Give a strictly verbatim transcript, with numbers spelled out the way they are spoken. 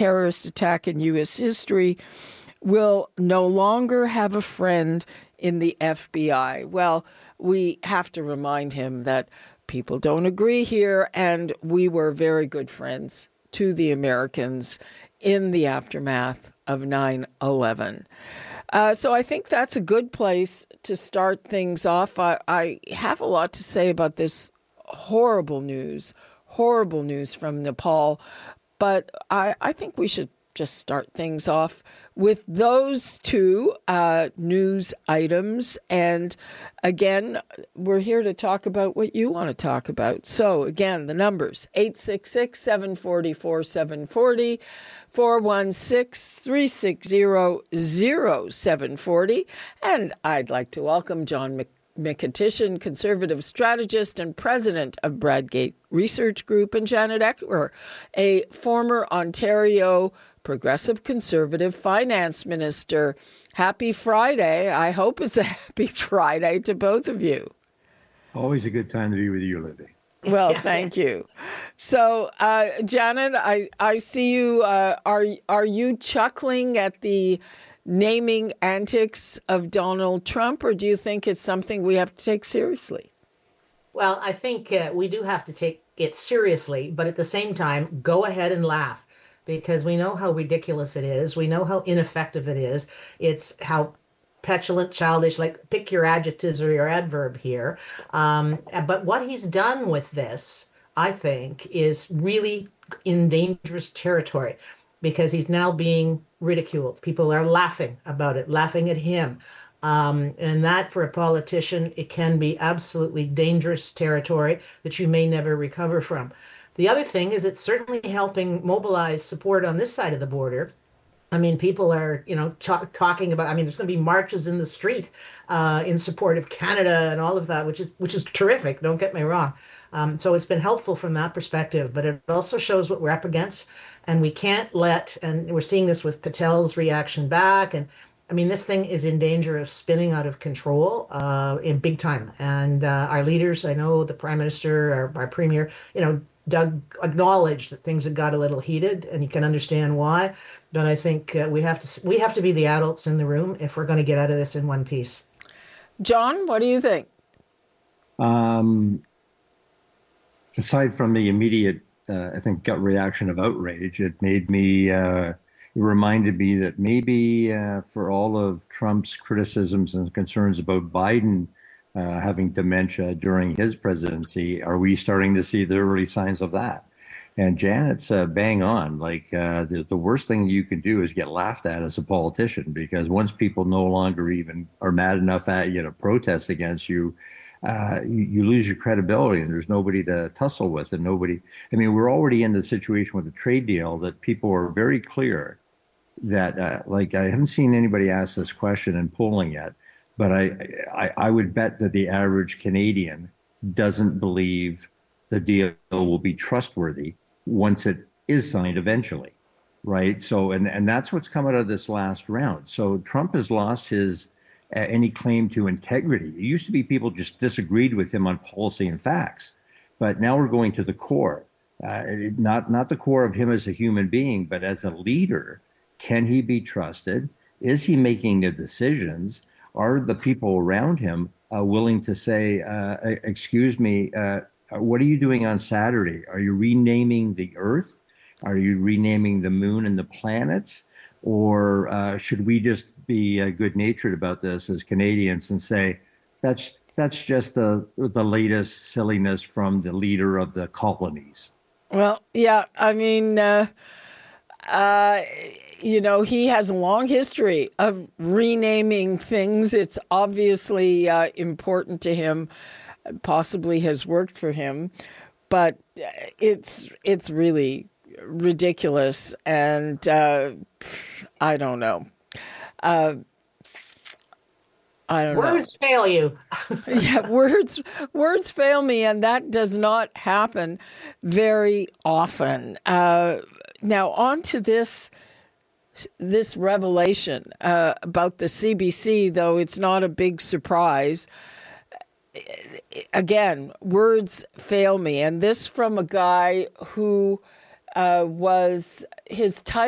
terrorist attack in U S history, will no longer have a friend in the F B I. Well, we have to remind him that people don't agree here, and we were very good friends to the Americans in the aftermath of nine eleven. Uh, so I think that's a good place to start things off. I, I have a lot to say about this horrible news, horrible news from Nepal, but I, I think we should just start things off with those two uh, news items. And again, we're here to talk about what you want to talk about. So again, the numbers, eight six six, seven four four, seven four zero, four one six, three six zero, zero seven four zero. And I'd like to welcome John Mc- McEntischen, conservative strategist and president of Bradgate Research Group, and Janet Eckler, a former Ontario Progressive Conservative finance minister. Happy Friday. I hope it's a happy Friday to both of you. Always a good time to be with you, Libby. Well, thank you. So, uh, Janet, I, I see you. Uh, are, are you chuckling at the naming antics of Donald Trump, or do you think it's something we have to take seriously? Well, I think uh, we do have to take it seriously, but at the same time, go ahead and laugh, because we know how ridiculous it is. We know how ineffective it is. It's how petulant, childish, like pick your adjectives or your adverb here. Um, but what he's done with this, I think, is really in dangerous territory, because he's now being ridiculed. People are laughing about it, laughing at him. Um, and that, for a politician, it can be absolutely dangerous territory that you may never recover from. The other thing is it's certainly helping mobilize support on this side of the border. I mean, people are, you know, talk, talking about, I mean, there's going to be marches in the street uh, in support of Canada and all of that, which is which is terrific. Don't get me wrong. Um, so it's been helpful from that perspective, but it also shows what we're up against. And we can't let, and we're seeing this with Patel's reaction back. And I mean, this thing is in danger of spinning out of control uh, in big time. And uh, our leaders, I know the Prime Minister, our, our Premier, you know, Doug acknowledged that things had got a little heated, and you can understand why. But I think uh, we have to we have to be the adults in the room if we're going to get out of this in one piece. John, what do you think? Um, aside from the immediate, uh, I think, gut reaction of outrage, it made me, uh, it reminded me that maybe uh, for all of Trump's criticisms and concerns about Biden Uh, having dementia during his presidency, are we starting to see the early signs of that? And Janet's uh, bang on. Like uh, the, the worst thing you can do is get laughed at as a politician, because once people no longer even are mad enough at you to protest against you, uh, you, you lose your credibility, and there's nobody to tussle with, and nobody. I mean, we're already in the situation with the trade deal that people are very clear that, uh, like, I haven't seen anybody ask this question in polling yet. But I, I, I would bet that the average Canadian doesn't believe the deal will be trustworthy once it is signed eventually, right? So, and, and that's what's come out of this last round. So Trump has lost his uh, any claim to integrity. It used to be people just disagreed with him on policy and facts, but now we're going to the core. Uh, not not the core of him as a human being, but as a leader. Can he be trusted? Is he making the decisions? Are the people around him uh, willing to say, uh, excuse me, uh, what are you doing on Saturday? Are you renaming the Earth? Are you renaming the moon and the planets? Or uh, should we just be uh, good-natured about this as Canadians and say, that's that's just the, the latest silliness from the leader of the colonies? Well, yeah, I mean... Uh... Uh, you know, he has a long history of renaming things. It's obviously uh, important to him, possibly has worked for him, but it's it's really ridiculous. And uh, I don't know. Uh, I don't words know. Words fail you. yeah, words words fail me, and that does not happen very often. Uh, now, on to this this revelation uh, about the C B C, though it's not a big surprise. Again, words fail me, and this from a guy who uh, was his title.